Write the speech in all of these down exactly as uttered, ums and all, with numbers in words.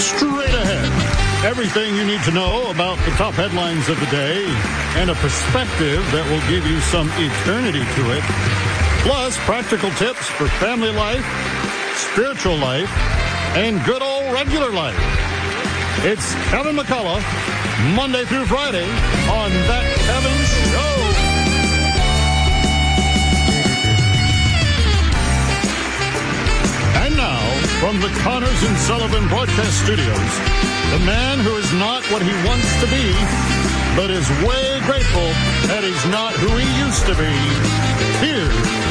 Straight ahead, everything you need to know about the top headlines of the day and a perspective that will give you some eternity to it. Plus, practical tips for family life, spiritual life, and good old regular life. It's Kevin McCullough, Monday through Friday on That Kevin Show. And now, from the Connors and Sullivan Broadcast Studios, the man who is not what he wants to be, but is way grateful that he's not who he used to be. Here's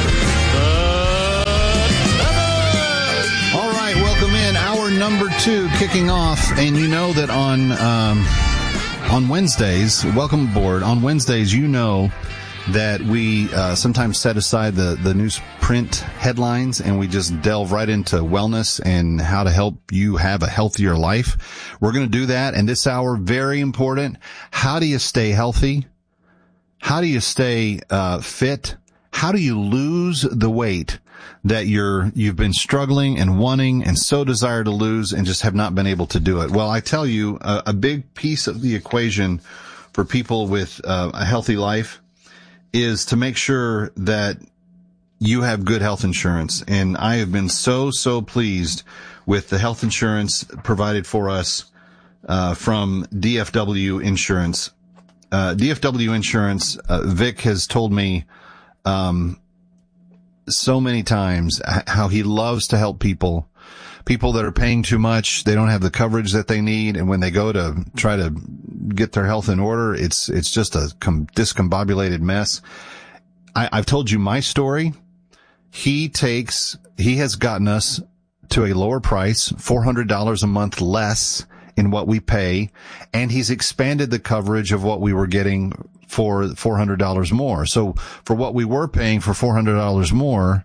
All right, welcome in. Hour number two kicking off. And you know that on um, on Wednesdays, welcome aboard. On Wednesdays, you know that we uh, sometimes set aside the, the newsprint headlines and we just delve right into wellness and how to help you have a healthier life. We're going to do that. And this hour, very important. How do you stay healthy? How do you stay uh, fit? How do you lose the weight that you're, you've been struggling and wanting and so desire to lose and just have not been able to do it? Well, I tell you, a, a big piece of the equation for people with uh, a healthy life is to make sure that you have good health insurance. And I have been so, so pleased with the health insurance provided for us uh, from D F W Insurance. Uh, D F W Insurance, uh, Vic has told me um so many times how he loves to help people, people that are paying too much. They don't have the coverage that they need. And when they go to try to get their health in order, it's, it's just a com- discombobulated mess. I, I've told you my story. He takes, he has gotten us to a lower price, four hundred dollars a month less in what we pay. And he's expanded the coverage of what we were getting for four hundred dollars more. So for what we were paying for four hundred dollars more,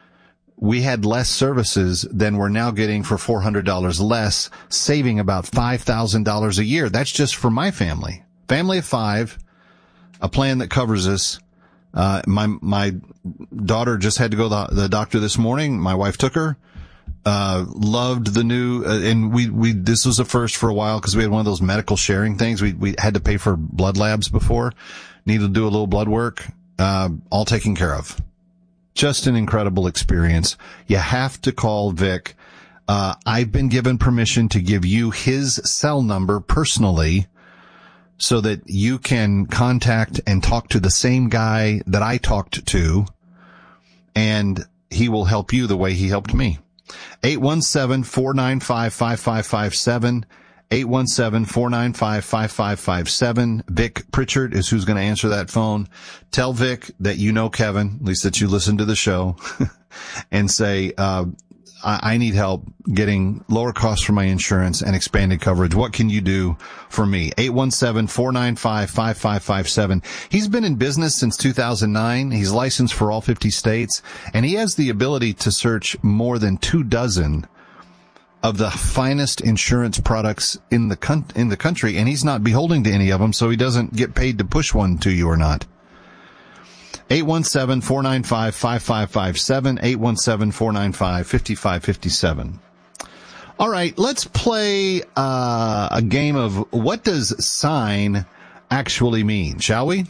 we had less services than we're now getting for four hundred dollars less, saving about five thousand dollars a year. That's just for my family. Family of five, a plan that covers us. Uh, my, my daughter just had to go to the, the doctor this morning. My wife took her. Uh, loved the new, uh, and we, we, this was a first for a while because we had one of those medical sharing things. We, we had to pay for blood labs before, needed to do a little blood work, uh, all taken care of. Just an incredible experience. You have to call Vic. Uh, I've been given permission to give you his cell number personally so that you can contact and talk to the same guy that I talked to, and he will help you the way he helped me. eight one seven, four nine five, five five five seven, eight one seven, four nine five, five five five seven. Vic Pritchard is who's going to answer that phone. Tell Vic that you know Kevin, at least that you listen to the show, and say, uh, I, I need help getting lower costs for my insurance and expanded coverage. What can you do for me? eight one seven, four nine five, five five five seven. He's been in business since two thousand nine. He's licensed for all fifty states, and he has the ability to search more than two dozen of the finest insurance products in the con- in the country, and he's not beholden to any of them, so he doesn't get paid to push one to you or not. eight one seven, four nine five, five five five seven, eight one seven, four nine five, five five five seven. All right, let's play uh, a game of what does sign actually mean, shall we?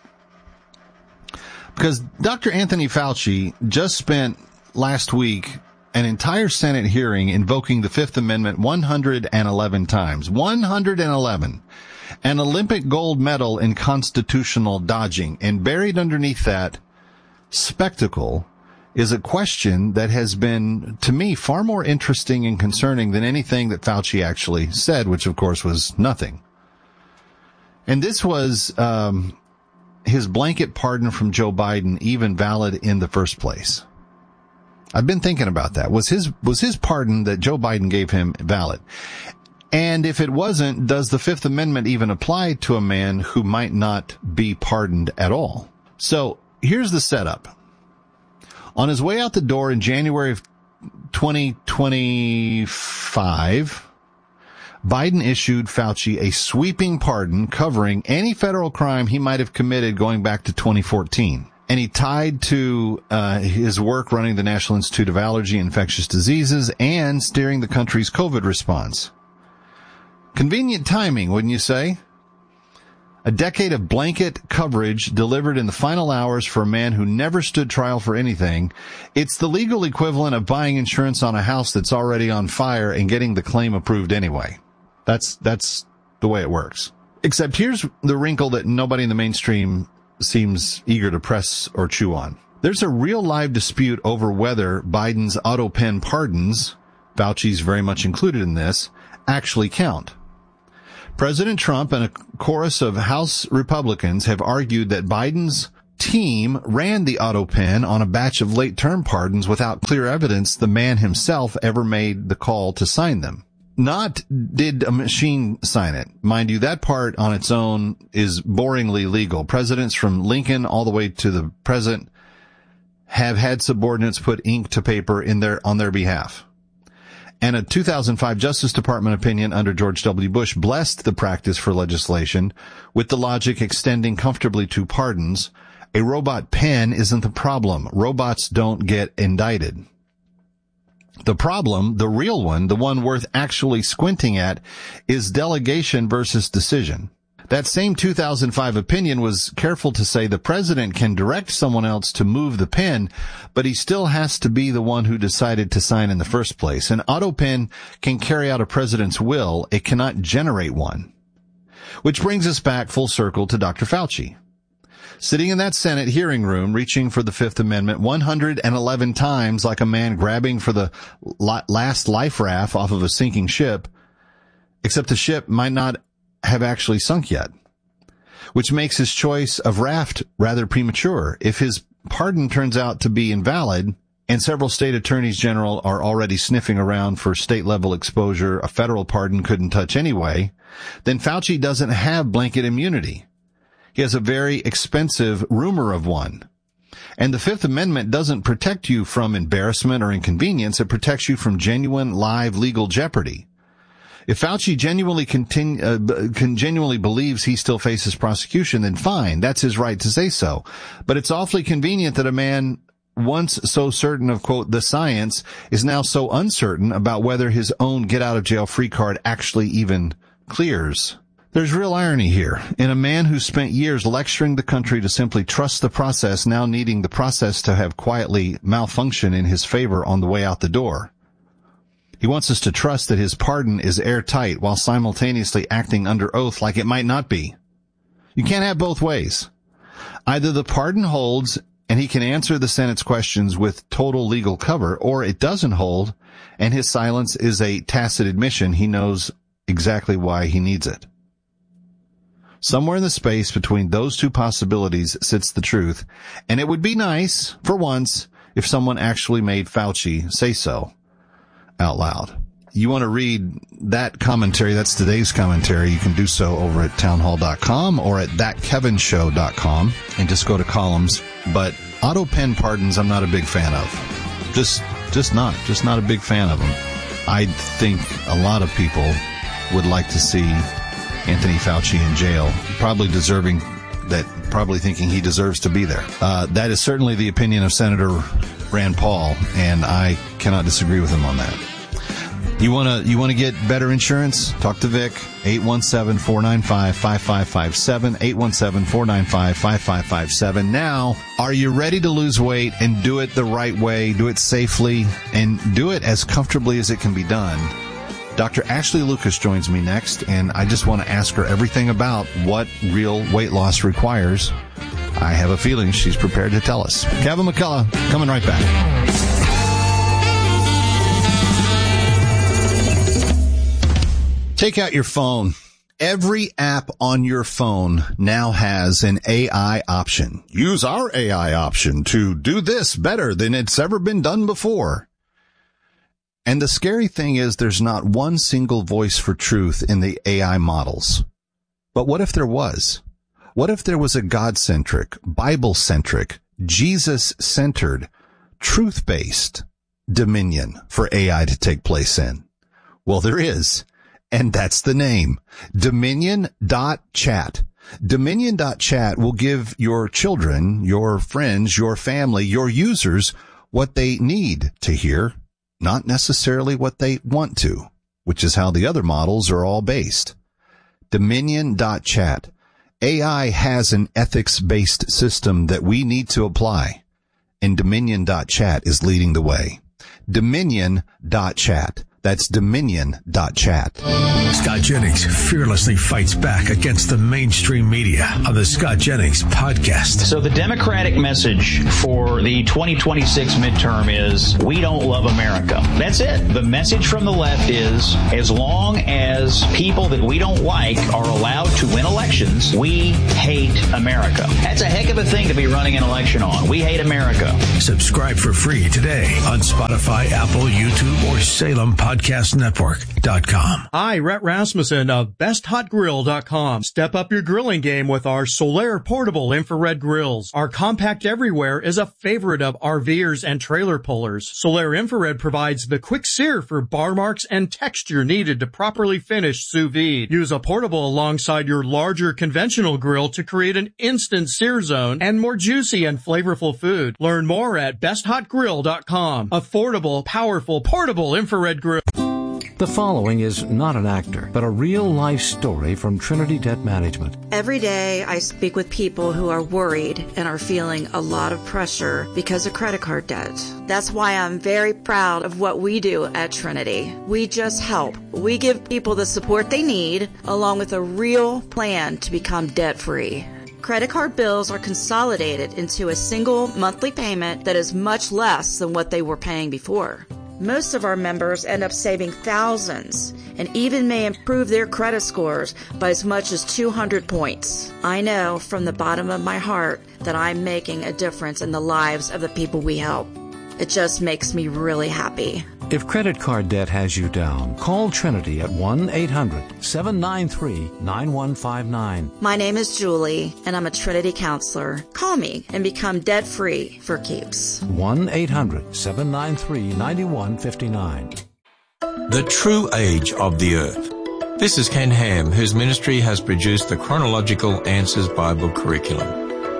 Because Doctor Anthony Fauci just spent last week an entire Senate hearing invoking the Fifth Amendment one hundred eleven times. one hundred eleven. An Olympic gold medal in constitutional dodging. And buried underneath that spectacle is a question that has been, to me, far more interesting and concerning than anything that Fauci actually said, which, of course, was nothing. And this was um his blanket pardon from Joe Biden even valid in the first place? I've been thinking about that. Was his was his pardon that Joe Biden gave him valid? And if it wasn't, does the Fifth Amendment even apply to a man who might not be pardoned at all? So here's the setup. On his way out the door in January of twenty twenty-five, Biden issued Fauci a sweeping pardon covering any federal crime he might have committed going back to twenty fourteen. And he tied to uh his work running the National Institute of Allergy and Infectious Diseases and steering the country's COVID response. Convenient timing, wouldn't you say? A decade of blanket coverage delivered in the final hours for a man who never stood trial for anything. It's the legal equivalent of buying insurance on a house that's already on fire and getting the claim approved anyway. That's, that's the way it works. Except here's the wrinkle that nobody in the mainstream seems eager to press or chew on. There's a real live dispute over whether Biden's auto pen pardons, Fauci's very much included in this, actually count. President Trump and a chorus of House Republicans have argued that Biden's team ran the auto pen on a batch of late-term pardons without clear evidence the man himself ever made the call to sign them. Not did a machine sign it. Mind you, that part on its own is boringly legal. Presidents from Lincoln all the way to the present have had subordinates put ink to paper in their on their behalf. And a two thousand five Justice Department opinion under George W. Bush blessed the practice for legislation, with the logic extending comfortably to pardons. A robot pen isn't the problem. Robots don't get indicted. The problem, the real one, the one worth actually squinting at, is delegation versus decision. That same two thousand five opinion was careful to say the president can direct someone else to move the pen, but he still has to be the one who decided to sign in the first place. An auto pen can carry out a president's will. It cannot generate one. Which brings us back full circle to Doctor Fauci. Sitting in that Senate hearing room, reaching for the Fifth Amendment one hundred eleven times like a man grabbing for the last life raft off of a sinking ship, except the ship might not have actually sunk yet, which makes his choice of raft rather premature. If his pardon turns out to be invalid, and several state attorneys general are already sniffing around for state-level exposure a federal pardon couldn't touch anyway, then Fauci doesn't have blanket immunity. He has a very expensive rumor of one. And the Fifth Amendment doesn't protect you from embarrassment or inconvenience. It protects you from genuine, live legal jeopardy. If Fauci genuinely continue, uh, can genuinely believes he still faces prosecution, then fine. That's his right to say so. But it's awfully convenient that a man once so certain of, quote, the science is now so uncertain about whether his own get-out-of-jail-free card actually even clears. There's real irony here in a man who spent years lecturing the country to simply trust the process, now needing the process to have quietly malfunction in his favor on the way out the door. He wants us to trust that his pardon is airtight while simultaneously acting under oath like it might not be. You can't have both ways. Either the pardon holds and he can answer the Senate's questions with total legal cover, or it doesn't hold and his silence is a tacit admission he knows exactly why he needs it. Somewhere in the space between those two possibilities sits the truth, and it would be nice, for once, if someone actually made Fauci say so out loud. You want to read that commentary, that's today's commentary, you can do so over at townhall dot com or at that kevin show dot com and just go to columns. But auto pen pardons I'm not a big fan of. Just, just not, just not a big fan of them. I think a lot of people would like to see Anthony Fauci in jail, probably deserving that, probably thinking he deserves to be there. Uh, that is certainly the opinion of Senator Rand Paul, and I cannot disagree with him on that. You want to you want to get better insurance? Talk to Vic, eight one seven, four nine five, five five five seven, eight one seven, four nine five, five five five seven. Now, are you ready to lose weight and do it the right way, do it safely, and do it as comfortably as it can be done? Doctor Ashley Lucas joins me next, and I just want to ask her everything about what real weight loss requires. I have a feeling she's prepared to tell us. Kevin McCullough, coming right back. Take out your phone. Every app on your phone now has an A I option. Use our A I option to do this better than it's ever been done before. And the scary thing is there's not one single voice for truth in the A I models. But what if there was? What if there was a God-centric, Bible-centric, Jesus-centered, truth-based dominion for A I to take place in? Well, there is. And that's the name, Dominion dot chat. Dominion dot chat will give your children, your friends, your family, your users what they need to hear, not necessarily what they want to. which is how the other models are all based. Dominion dot chat. A I has an ethics-based system that we need to apply, and Dominion dot chat is leading the way. Dominion dot chat. That's Dominion dot chat. Scott Jennings fearlessly fights back against the mainstream media on the Scott Jennings podcast. So the Democratic message for the twenty twenty-six midterm is, we don't love America. That's it. The message from the left is, as long as people that we don't like are allowed to win elections, we hate America. That's a heck of a thing to be running an election on. We hate America. Subscribe for free today on Spotify, Apple, YouTube, or Salem Podcast Network dot com. Hi, Rhett Rasmussen of best hot grill dot com. Step up your grilling game with our Solaire portable infrared grills. Our compact everywhere is a favorite of RVers and trailer pullers. Solaire infrared provides the quick sear for bar marks and texture needed to properly finish sous vide. Use a portable alongside your larger conventional grill to create an instant sear zone and more juicy and flavorful food. Learn more at best hot grill dot com. Affordable, powerful, portable infrared grill. The following is not an actor, but a real-life story from Trinity Debt Management. Every day I speak with people who are worried and are feeling a lot of pressure because of credit card debt. That's why I'm very proud of what we do at Trinity. We just help. We give people the support they need, along with a real plan to become debt-free. Credit card bills are consolidated into a single monthly payment that is much less than what they were paying before. Most of our members end up saving thousands and even may improve their credit scores by as much as two hundred points. I know from the bottom of my heart that I'm making a difference in the lives of the people we help. It just makes me really happy. If credit card debt has you down, call Trinity at one eight hundred seven nine three nine one five nine. My name is Julie, and I'm a Trinity counselor. Call me and become debt-free for keeps. one eight hundred seven nine three nine one five nine. The True Age of the Earth. This is Ken Ham, whose ministry has produced the Chronological Answers Bible curriculum.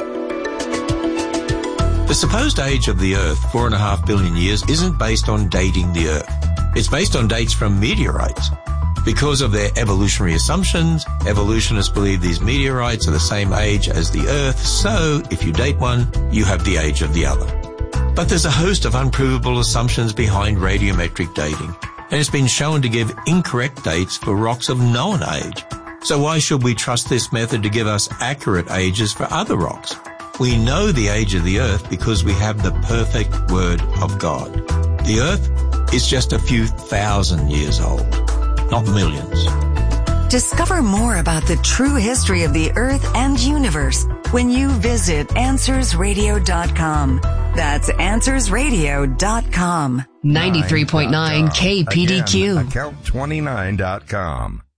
The supposed age of the Earth, four and a half billion years, isn't based on dating the Earth. It's based on dates from meteorites. Because of their evolutionary assumptions, evolutionists believe these meteorites are the same age as the Earth, so if you date one, you have the age of the other. But there's a host of unprovable assumptions behind radiometric dating, and it's been shown to give incorrect dates for rocks of known age. So why should we trust this method to give us accurate ages for other rocks? We know the age of the Earth because we have the perfect Word of God. The Earth is just a few thousand years old, not millions. Discover more about the true history of the Earth and universe when you visit answers radio dot com. That's answers radio dot com. ninety-three point nine K P D Q. Again, account twenty-nine dot com.